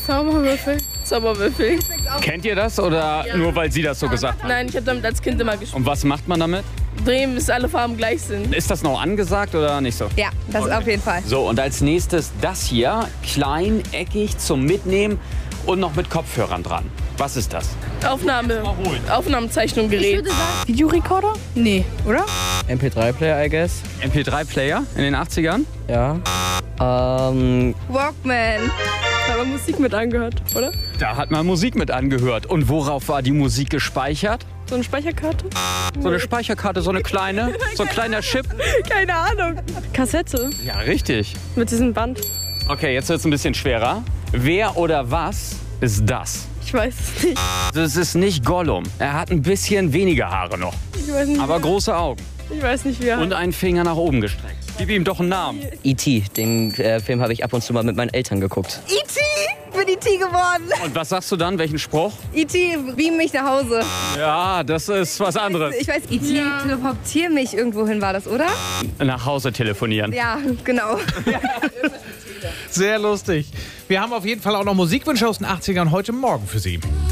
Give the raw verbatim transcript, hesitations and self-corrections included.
Zauberwürfel. Zauberwürfel. Kennt ihr das oder ja. nur weil sie das so gesagt hat? Nein, ich habe damit als Kind immer gespielt. Und was macht man damit? Drehen, bis alle Farben gleich sind. Ist das noch angesagt oder nicht so? Ja, das okay. auf jeden Fall. So, und als nächstes das hier. Klein, eckig, zum Mitnehmen und noch mit Kopfhörern dran. Was ist das? Aufnahme. Aufnahmezeichnungsgerät. Videorekorder? Nee, oder? M P drei Player, I guess. M P drei Player in den achtzigern? Ja. Ähm. Walkman. Da hat man Musik mit angehört, oder? Da hat man Musik mit angehört. Und worauf war die Musik gespeichert? So eine Speicherkarte? So eine Speicherkarte, so eine kleine, so ein kleiner Chip. Keine Ahnung. Kassette. Ja, richtig. Mit diesem Band. Okay, jetzt wird es ein bisschen schwerer. Wer oder was ist das? Ich weiß es nicht. Das ist nicht Gollum. Er hat ein bisschen weniger Haare noch. Ich weiß nicht. Aber große Augen. Ich weiß nicht, wie er Und einen Finger nach oben gestreckt. Gib ihm doch einen Namen. E T Den äh, Film habe ich ab und zu mal mit meinen Eltern geguckt. E T Bin E T geworden. Und was sagst du dann? Welchen Spruch? E T beam mich nach Hause. Ja, das ist was anderes. Ich weiß, E T ja. teleportier mich irgendwo hin, war das, oder? Nach Hause telefonieren. Ja, genau. Sehr lustig. Wir haben auf jeden Fall auch noch Musikwünsche aus den achtzigern heute Morgen für Sie.